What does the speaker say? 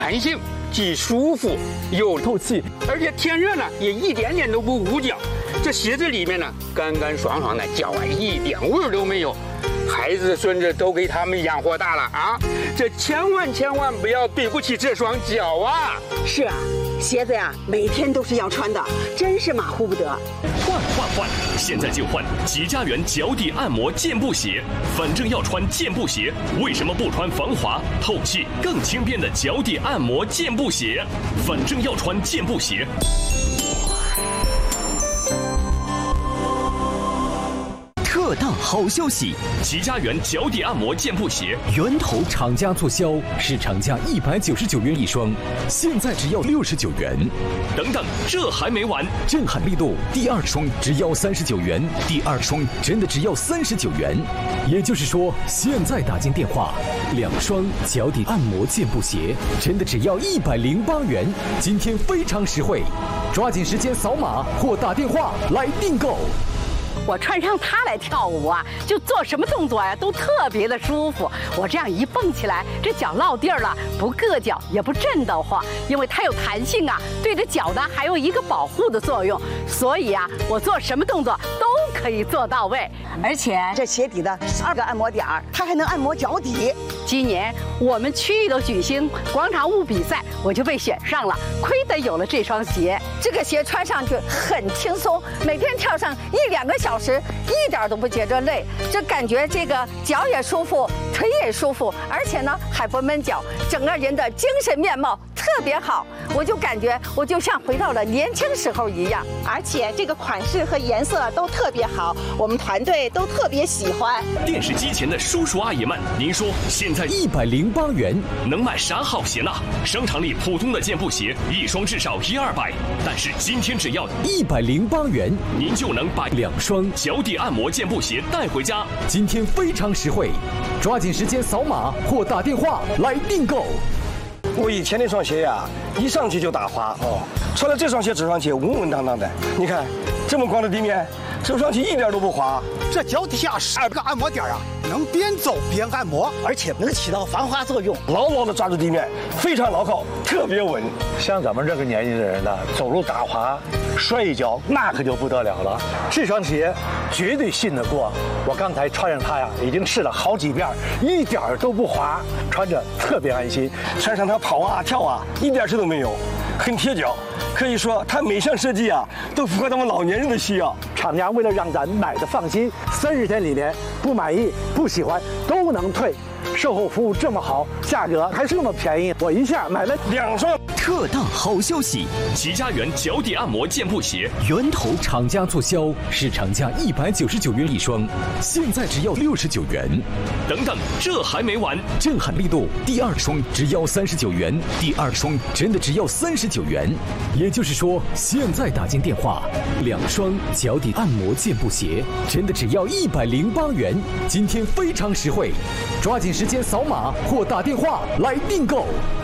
弹性，既舒服又透气，而且天热呢也一点点都不捂脚。这鞋子里面呢干干爽爽的，脚啊一点味儿都没有。孩子孙子都给他们养活大了啊！这千万不要对不起这双脚啊！ 是啊，鞋子呀每天都是要穿的，真是马虎不得。 换！现在就换吉家园脚底按摩健步鞋。反正要穿健步鞋，为什么不穿防滑、透气、更轻便的脚底按摩健步鞋？反正要穿健步鞋。 特大好消息！ 吉家园脚底按摩健步鞋源头厂家促销，市场价199元一双，现在只要69元。 等，这还没完！ 震撼力度，第2双只要39元，第2双真的只要39元。也就是说，现在打进电话，2双脚底按摩健步鞋真的只要108元，今天非常实惠，抓紧时间扫码或打电话来订购。 我穿上它来跳舞啊，就做什么动作呀都特别的舒服。我这样一蹦起来，这脚落地儿了，不硌脚也不震得慌，因为它有弹性啊，对着脚呢还有一个保护的作用。所以啊，我做什么动作都可以做到位。 而且这鞋底的12个按摩点儿，它还能按摩脚底。 今年我们区域都举行广场舞比赛，我就被选上了，亏得有了这双鞋。 这个鞋穿上去很轻松，每天跳上1-2个小时，一点都不觉着累。这感觉这个脚也舒服，腿也舒服，而且呢还不闷脚，整个人的精神面貌特别好。我就感觉我就像回到了年轻时候一样， 而且这个款式和颜色都特别好，我们团队都特别喜欢。 电视机前的叔叔阿姨们，您说现在 108元能买啥好鞋呢？商场里普通的健步鞋一双至少100-200，但是今天只要 108元， 您就能把 2双脚底按摩健步鞋带回家。 今天非常实惠，抓紧时间扫码或打电话来订购。 我以前那双鞋呀，一上去就打滑穿了这双鞋，这双鞋稳稳当当的。你看，这么光的地面，这双鞋一点都不滑。 这脚底下12个按摩点啊，能边走边按摩，而且能起到防滑作用， 牢牢的抓住地面，非常牢靠，特别稳。 像咱们这个年纪的人呢，走路打滑、摔一跤，那可就不得了了。这双鞋绝对信得过。我刚才穿上它呀，已经试了好几遍，一点都不滑，穿着特别安心。 穿上它跑啊跳啊，一点事都没有，很贴脚。可以说，它每项设计啊，都符合咱们老年人的需要。 厂家为了让咱买的放心，30天里面不满意、不喜欢都能退，售后服务这么好，价格还是那么便宜，我一下买了2双。 特大好消息！ 吉家园脚底按摩健步鞋源头厂家促销，市场价199元一双，现在只要69元。 等，这还没完！ 震撼力度，第2双只要39元，第2双真的只要39元。也就是说，现在打进电话，2双脚底按摩健步鞋真的只要108元，今天非常实惠，抓紧时间扫码或打电话来订购。